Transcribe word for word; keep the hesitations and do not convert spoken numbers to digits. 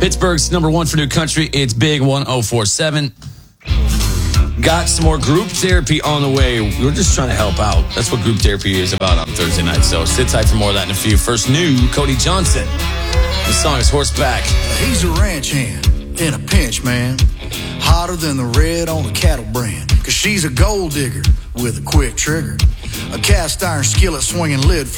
Pittsburgh's number one for new country. It's Big one oh four seven. Got some more group therapy on the way. We're just trying to help out. That's what group therapy is about on Thursday night. So sit tight for more of that in a few. First, new Cody Johnson. The song is Horseback. He's a ranch hand in a pinch, man. Hotter than the red on the cattle brand. Cause she's a gold digger with a quick trigger. A cast iron skillet swinging lid.